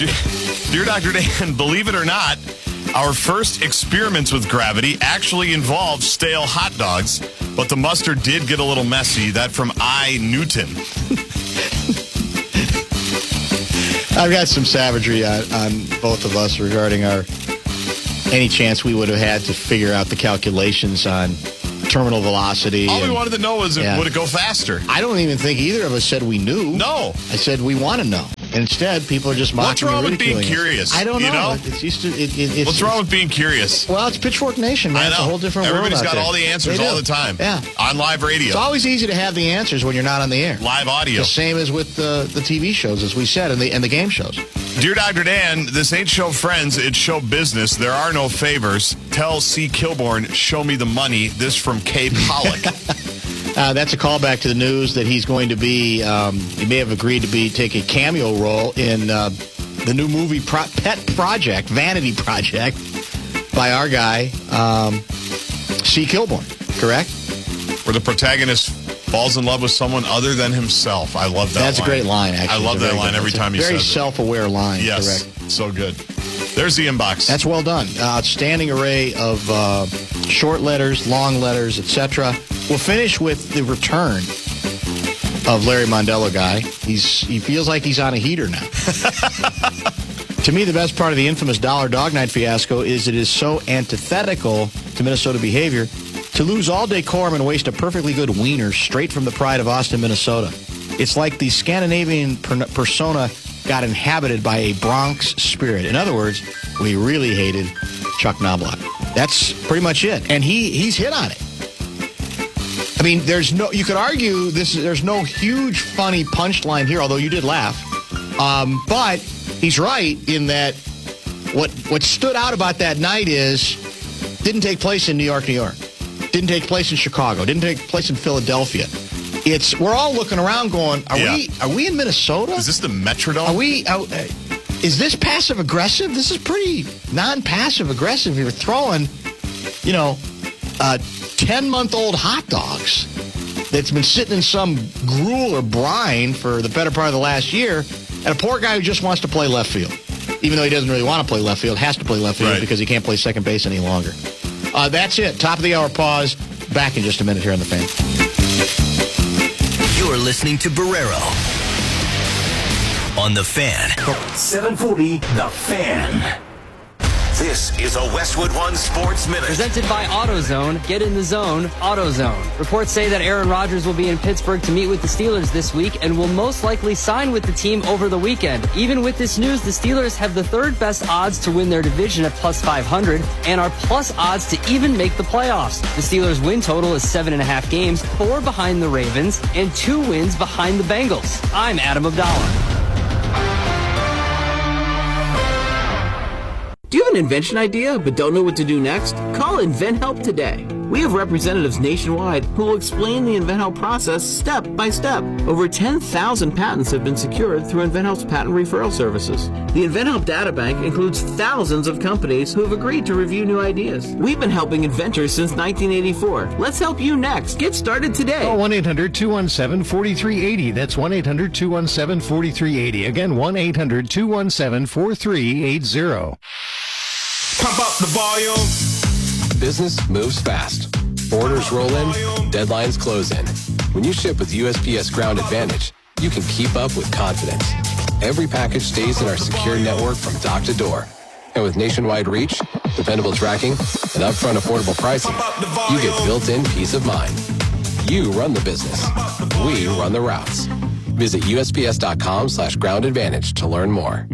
Dear Dr. Dan, believe it or not, our first experiments with gravity actually involved stale hot dogs, but the mustard did get a little messy. That from I. Newton. I've got some savagery on both of us regarding any chance we would have had to figure out the calculations on terminal velocity. All we wanted to know was, would it go faster? I don't even think either of us said we knew. No. I said we want to know. Instead, people are just mocking. What's wrong with being curious? I don't know. You know? What's wrong with being curious? Well, it's Pitchfork Nation, man. It's a whole different world. Everybody's got there. all the answers all the time. Yeah. On live radio. It's always easy to have the answers when you're not on the air. Live audio. The same as with the TV shows, as we said, and the game shows. Dear Dr. Dan, this ain't show friends, it's show business. There are no favors. Tell C. Kilborn, show me the money. This from Kay Pollock. That's a callback to the news that he's going to be, he may have agreed to take a cameo role in the new movie Pet Project, Vanity Project, by our guy, C. Kilborn, correct? Where the protagonist falls in love with someone other than himself. I love that line. That's a great line, actually. I love that line every time he says it. Very self-aware line, yes, correct. So good. There's the inbox. That's well done. Outstanding array of short letters, long letters, etc. We'll finish with the return of Larry Mondello guy. He feels like he's on a heater now. To me, the best part of the infamous Dollar Dog Night fiasco is it is so antithetical to Minnesota behavior to lose all decorum and waste a perfectly good wiener straight from the pride of Austin, Minnesota. It's like the Scandinavian persona got inhabited by a Bronx spirit. In other words, we really hated Chuck Knobloch. That's pretty much it. And he's hit on it. I mean, you could argue there's no huge funny punchline here, although you did laugh. But he's right in that what stood out about that night didn't take place in New York, New York. Didn't take place in Chicago. Didn't take place in Philadelphia. We're all looking around going, are we in Minnesota? Is this the Metrodome? Is this passive aggressive? This is pretty non-passive aggressive. You're throwing, 10-month-old hot dogs that's been sitting in some gruel or brine for the better part of the last year, and a poor guy who just wants to play left field. Even though he doesn't really want to play left field, has to play left field because he can't play second base any longer. That's it. Top of the hour pause. Back in just a minute here on The Fan. You're listening to Barrero on The Fan. 740 The Fan. This is a Westwood One Sports Minute. Presented by AutoZone. Get in the zone, AutoZone. Reports say that Aaron Rodgers will be in Pittsburgh to meet with the Steelers this week and will most likely sign with the team over the weekend. Even with this news, the Steelers have the third best odds to win their division at plus 500 and are plus odds to even make the playoffs. The Steelers' win total is 7.5 games, 4 behind the Ravens, and 2 wins behind the Bengals. I'm Adam Abdallah. Do you have an invention idea but don't know what to do next? Call InventHelp today. We have representatives nationwide who will explain the InventHelp process step by step. Over 10,000 patents have been secured through InventHelp's patent referral services. The InventHelp data bank includes thousands of companies who have agreed to review new ideas. We've been helping inventors since 1984. Let's help you next. Get started today. Call 1-800-217-4380. That's 1-800-217-4380. Again, 1-800-217-4380. Pump up the volume. Business moves fast. Orders roll in, deadlines close in. When you ship with USPS Ground Advantage, you can keep up with confidence. Every package stays in our secure network from dock to door. And with nationwide reach, dependable tracking, and upfront affordable pricing, you get built-in peace of mind. You run the business. We run the routes. Visit USPS.com/Ground Advantage to learn more.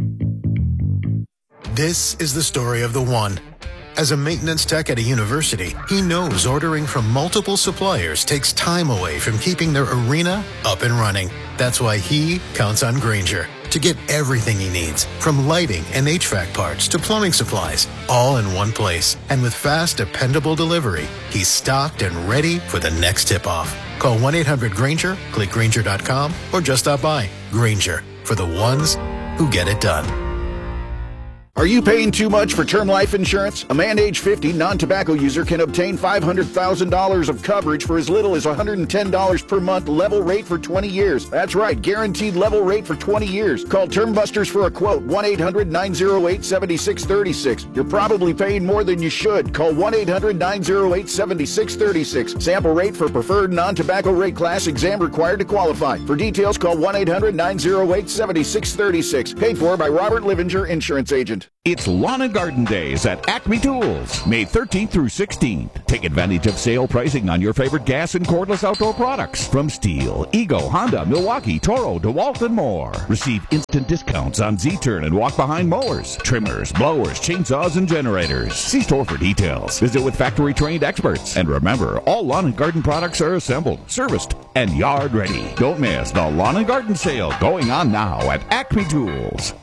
This is the story of the one. As a maintenance tech at a university, he knows ordering from multiple suppliers takes time away from keeping their arena up and running. That's why he counts on Grainger to get everything he needs, from lighting and HVAC parts to plumbing supplies, all in one place. And with fast, dependable delivery, he's stocked and ready for the next tip-off. Call 1-800-GRAINGER, click Grainger.com, or just stop by. Grainger, for the ones who get it done. Are you paying too much for term life insurance? A man age 50 non-tobacco user can obtain $500,000 of coverage for as little as $110 per month, level rate for 20 years. That's right, guaranteed level rate for 20 years. Call Term Busters for a quote, 1-800-908-7636. You're probably paying more than you should. Call 1-800-908-7636. Sample rate for preferred non-tobacco rate class, exam required to qualify. For details, call 1-800-908-7636. Paid for by Robert Livinger, Insurance Agent. It's Lawn and Garden Days at Acme Tools, May 13th through 16th. Take advantage of sale pricing on your favorite gas and cordless outdoor products from Stihl, Ego, Honda, Milwaukee, Toro, DeWalt, and more. Receive instant discounts on Z-Turn and walk-behind mowers, trimmers, blowers, chainsaws, and generators. See store for details. Visit with factory-trained experts. And remember, all lawn and garden products are assembled, serviced, and yard ready. Don't miss the Lawn and Garden Sale going on now at Acme Tools.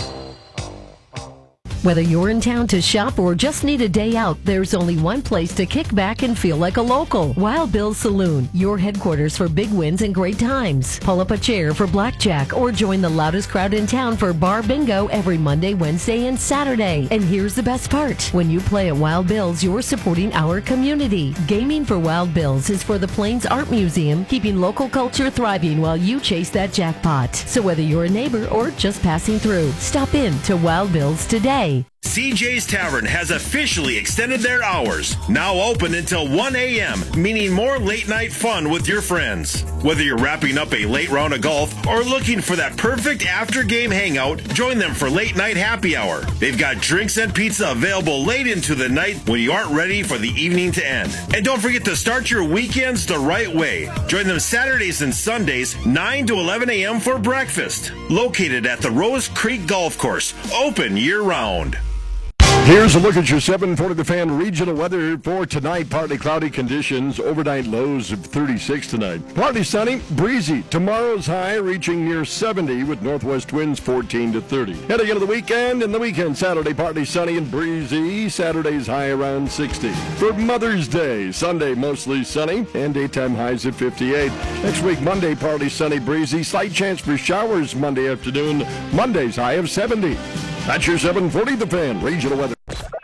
Whether you're in town to shop or just need a day out, there's only one place to kick back and feel like a local. Wild Bill's Saloon, your headquarters for big wins and great times. Pull up a chair for blackjack or join the loudest crowd in town for bar bingo every Monday, Wednesday, and Saturday. And here's the best part. When you play at Wild Bill's, you're supporting our community. Gaming for Wild Bill's is for the Plains Art Museum, keeping local culture thriving while you chase that jackpot. So whether you're a neighbor or just passing through, stop in to Wild Bill's today. CJ's Tavern has officially extended their hours, now open until 1 a.m., meaning more late-night fun with your friends. Whether you're wrapping up a late round of golf or looking for that perfect after-game hangout, join them for late-night happy hour. They've got drinks and pizza available late into the night when you aren't ready for the evening to end. And don't forget to start your weekends the right way. Join them Saturdays and Sundays, 9 to 11 a.m. for breakfast. Located at the Rose Creek Golf Course, open year-round. Here's a look at your 740 The Fan regional weather for tonight. Partly cloudy conditions, overnight lows of 36 tonight. Partly sunny, breezy. Tomorrow's high reaching near 70 with northwest winds 14 to 30. Heading into the weekend, and the weekend Saturday partly sunny and breezy. Saturday's high around 60. For Mother's Day, Sunday mostly sunny and daytime highs at 58. Next week Monday partly sunny, breezy. Slight chance for showers Monday afternoon. Monday's high of 70. That's your 740 The Fan regional weather.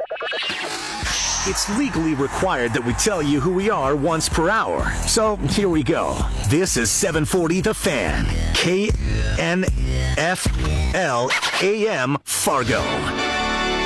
It's legally required that we tell you who we are once per hour. So here we go. This is 740 The Fan. KNFL AM Fargo.